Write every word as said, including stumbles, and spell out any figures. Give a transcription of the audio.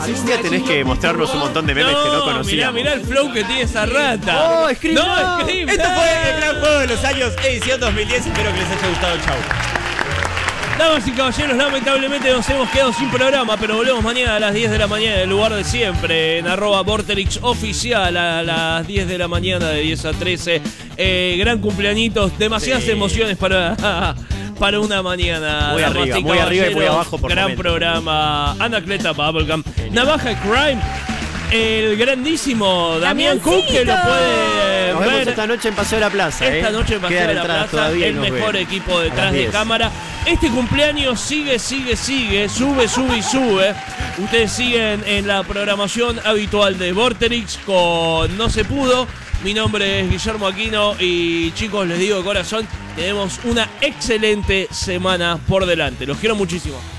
Algún día tenés que mostrarnos un montón de memes no, que no conocíamos. Mirá, mirá el flow que tiene esa rata. ¡Oh, Scream! ¡No, Scream! Esto fue el gran juego de los años, edición dos mil diez. Espero que les haya gustado. Chau. Damas y caballeros, lamentablemente nos hemos quedado sin programa, pero volvemos mañana a las diez de la mañana en el lugar de siempre, en arroba Vorterix Oficial a las diez de la mañana de diez a trece. Eh, gran cumpleañitos, demasiadas sí. emociones para, para una mañana. Muy arriba, muy arriba y muy abajo por gran momento. Programa, Anacleta Bubblegum, Navaja Crime. El grandísimo Damián Cook, que lo puede Nos ver vemos esta noche en Paseo de la Plaza. Esta eh. noche en Paseo de la Plaza, el mejor ven. equipo detrás de cámara. Este cumpleaños sigue, sigue, sigue, sube, sube y sube. Ustedes siguen en la programación habitual de Vorterix con No Se Pudo. Mi nombre es Guillermo Aquino y chicos, les digo de corazón, tenemos una excelente semana por delante. Los quiero muchísimo.